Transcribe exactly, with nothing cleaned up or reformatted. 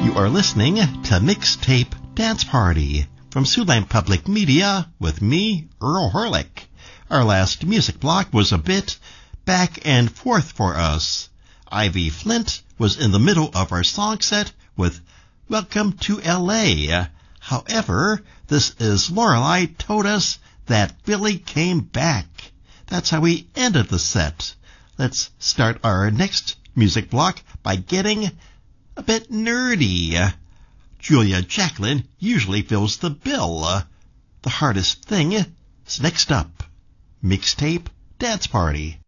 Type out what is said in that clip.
You are listening to Mixtape Dance Party from Siouxland Public Media with me, Earl Hurlick. Our last music block was a bit back and forth for us. Ivy Flint was in the middle of our song set with Welcome to L A. However, this is Lorelei told us that Billy came back. That's how we ended the set. Let's start our next music block by getting a bit nerdy. Julia Jacklin usually fills the bill. The hardest thing is next up. Mixtape Dance Party.